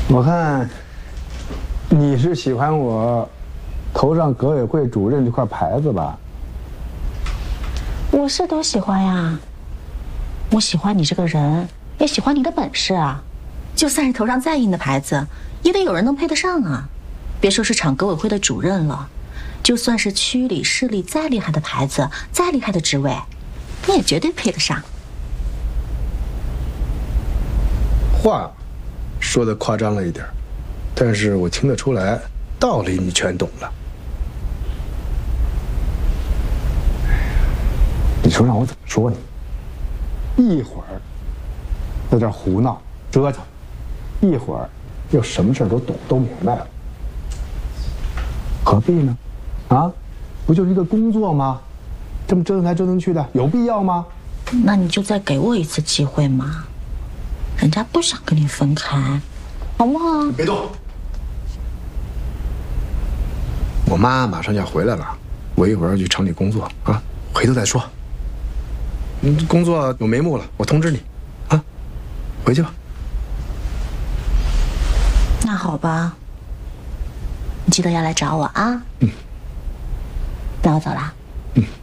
我看你是喜欢我头上革委会主任这块牌子吧？ 我是都喜欢呀，我喜欢你这个人，也喜欢你的本事啊。就算是头上再硬的牌子，也得有人能配得上啊。别说是厂革委会的主任了，就算是区里市里再厉害的牌子，再厉害的职位，你也绝对配得上。 话说的夸张了一点，但是我听得出来，道理你全懂了。你说让我怎么说你？一会儿在这儿胡闹折腾，一会儿又什么事都懂都明白了，何必呢？啊，不就是一个工作吗？这么折腾来折腾去的，有必要吗？ 那你就再给我一次机会嘛，人家不想跟你分开，好不好？ 别动！我妈马上就要回来了，我一会儿要去厂里工作啊，回头再说。工作有眉目了，我通知你，啊，回去吧。 那好吧，你记得要来找我啊。 嗯。 那我走啦。 嗯。